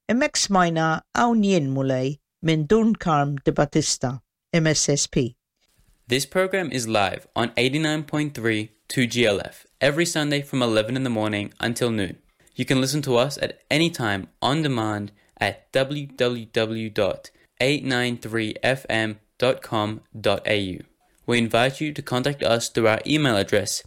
Immek smajna Hawn Jien Mulej minn Dún Carm de Battista, MSSP. This program is live on 89.3 2GLF every Sunday from 11 in the morning until noon. You can listen to us at any time on demand at www.893fm.com.au. We invite you to contact us through our email address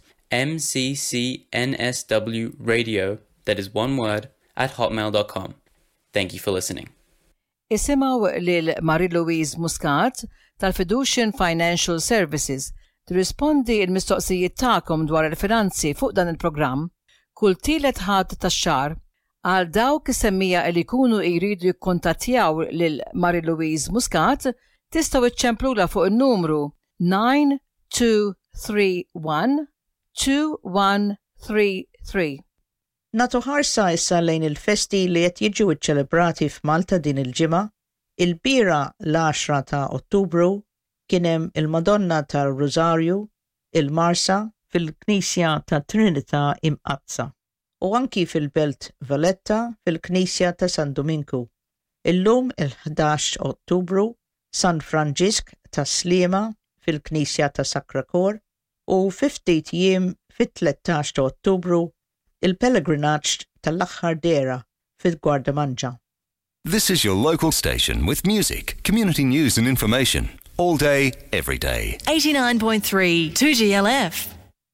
mccnswradio, that is one word, @hotmail.com. Thank you for listening. Isimaw lil Marie-Louise Muscat tal-Fiducian Financial Services tirrispondi il-mistoqsijiet tagħkom dwar il-finanzi fuq dan il-programm kull tielet ħadd tax-xahar għal dawk is-semmija li jkunu jridu jikkuntattjaw lil Marie-Louise Muscat tistgħu iċċemplula fuq in-numru 9231-2133. Nagħtu ħarsa issa lejn il-festi li qed jiġu iċċelebrati f'Malta din il-ġimgħa. Il-bira l-10 ta' Ottubru kien hemm il-Madonna tar-Rożarju, il-Marsa fil-Knisja ta' Trinità imqazza u anki fil-Belt Valletta fil-Knisja ta' San Dominku. Illum il-11 Ottubru San Franġisk ta' Sliema fil-Knisja ta' Sacra Cor u 50 jiem fit-13 ta' Ottubru il-pellegrinaġġ tal-aħħar dera fil-Gwardamanġa. This is your local station with music, community news and information. All day, every day. 89.3 2GLF.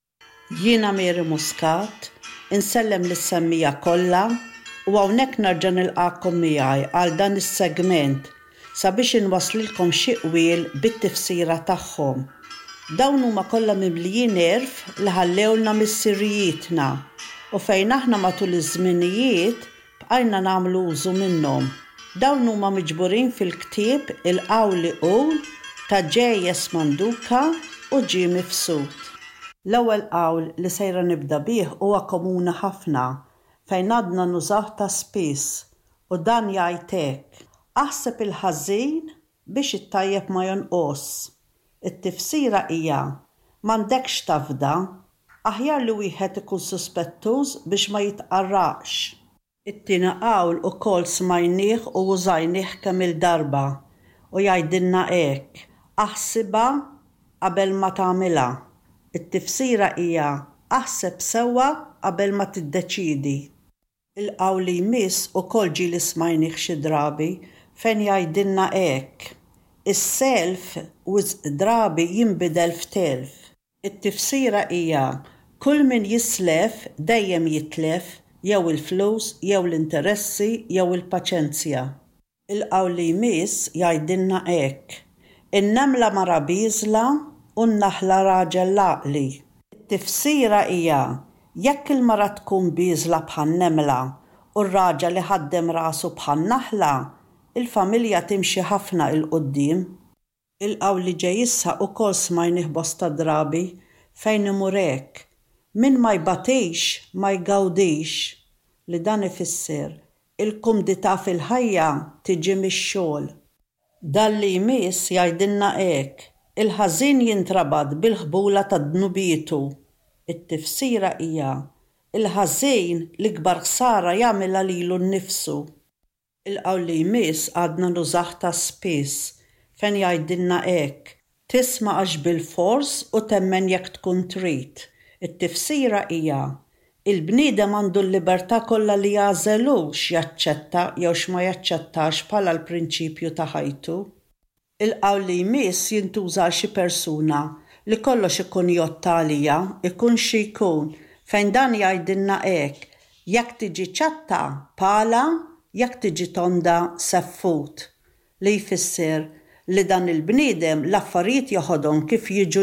Jiena Mary Muscat, insellem lis-semmija kollha u hawnhekk nerġa' nilqakom miegħi għal dan is-segment sabiex inwasslilkom xi qwiel bit-tifsira tagħhom. Dawn huma kollha mimlijin nerf li ħallewlna mis-sirrijietna u fejn aħna matul iż-żminijiet bqajna nagħmlu użu minnhom. Dawn huma miġburin fil-ktieb il-qawli qawl ta' J.S. Manduka u Jimmy Fsut. L-ewwel qawl li sejra nibda bih huwa komuni ħafna fejn għadna nużah ta' spiss u dan jgħid hekk: aħseb il-ħażin biex it-tajjeb ma jonqos. It-tifsira hija m'għandekx tafda, aħjar li wieħed ikun suspettuż biex ma jitqarraqx. It-tieni qawl ukoll smajnieh u użajnieh kemm il-darba u jgħidilna hekk: aħsibha qabel ma tagħmilha. It-tifsira hija aħseb sewwa qabel ma tiddeċiedi. Il-qawl li jmiss ukoll ġieli smajnieh xi drabi fejn jgħidilna hekk: is-self wisq drabi jinbidel f'telf. It-tifsira hija kull min jislef dejjem jitlef, jew il-flus, jew l-interessi, jew il-paċenzja. Il-qawl li jmiss jgħidilna hekk: in-nemla mara biżla u n-naħla raġel laqli. It-tifsira hija jekk il-mara tkun biżla bħan-nemla u r-raġel li ħaddem rasu bħan-naħla, il-familja timxi ħafna il-qudiem. Il-qawl li ġej issa ukoll smajnieh bosta drabi fejn imur hekk: min ma jbatix ma jgawdix, li dan ifisser il-kumdità fil-ħajja tiġi mix-xogħol. Dan li jmiss jgħidilna hekk: il-ħażin jintrabad bil-ħbula tad-dnubietu. It-tifsira hija il-ħażin l-ikbar ħsara jagħmilha lilu nnifsu. Il-qawl li jmiss għadna nużah ta' spiss fejn jgħidilna hekk: tisma' għax bil-fors u temmen jekk tkun trid. It-tifsira hija il-bniedem għandu l-libertà kollha li jażelu x'jaċċetta jew x'ma jaċċettax bħala l-prinċipju ta' ħajtu. Il-qawl li jmiss jintuża xi persuna li kollox ikun jotta għalija, ikun xi jkun, fejn dan jgħidilna hekk: jekk tiġi ċatta pala, jekk tiġi tonda seffut, li jfisser li dan il-bniedem l-affarijiet joħodhom kif jiġu.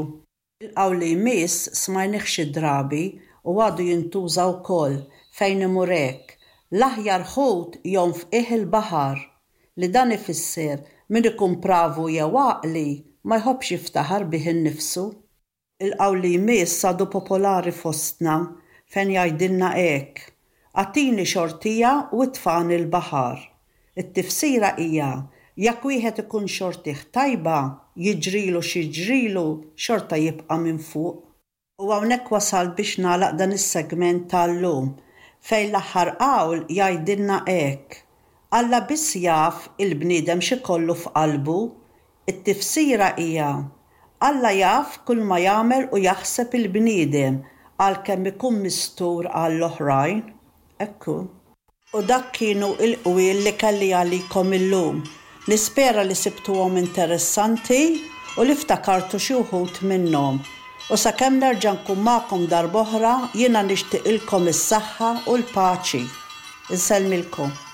Il-qawl li jmiss smajnieh xi drabi u għadu jintuża wkoll fejn imur hekk: l-aħjar ħut jonfqih il-baħar, li dan ifisser min ikun pravu jew għaqli ma jħobbx jiftaħar bih innifsu. Il-qawl li jmiss għadu popolari fostna fejn jgħidilna hekk: għatini xortija u tfani l-baħar. It-tifsira hija jekk wieħed ikun xortih tajba, jiġrilu x'jiġrilu xorta jibqa' minn fuq. U hawnhekk wasal biex nagħlaq dan is-segment tal-lum fejn l-aħħar qawl jgħidilna hekk: Alla biss jaf il-bniedem xikollu f'qalbu, it-tifsira hija Alla jaf kull ma jagħmel u jaħseb il-bniedem għalkemm ikun mistur għall-oħrajn. Ekku. U dak kienu il-qwiel li kelli għalikom illum. Nispera li sibtuhom interessanti u li ftakartu xi wħud minnhom. U sakemm nerġa' nkun magħkom darb'oħra jiena nixtieqilkom is-saħħa u l-paċi. Insellmilkom.